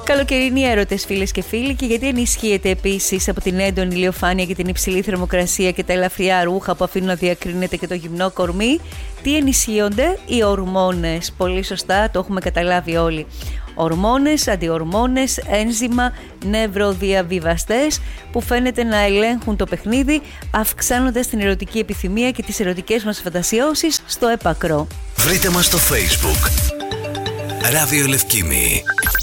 Καλοκαιρινοί έρωτες, φίλες και φίλοι, και γιατί ενισχύεται επίσης από την έντονη ηλιοφάνεια και την υψηλή θερμοκρασία και τα ελαφριά ρούχα που αφήνουν να διακρίνεται και το γυμνό κορμί. Τι ενισχύονται? Οι ορμόνες. Πολύ σωστά, το έχουμε καταλάβει όλοι. Ορμόνες, αντιορμόνες, ένζημα, νευροδιαβιβαστές που φαίνεται να ελέγχουν το παιχνίδι, αυξάνοντας την ερωτική επιθυμία και τις ερωτικές μας φαντασιώσεις στο έπακρο. Βρείτε μας στο Facebook Ράδιο Λευκήμη.